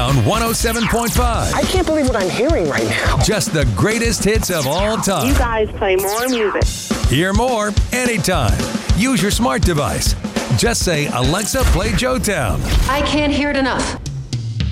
Joetown 107.5. I can't believe what I'm hearing right now. Just the greatest hits of all time. You guys play more music. Hear more anytime. Use your smart device. Just say, Alexa, play Joetown. I can't hear it enough.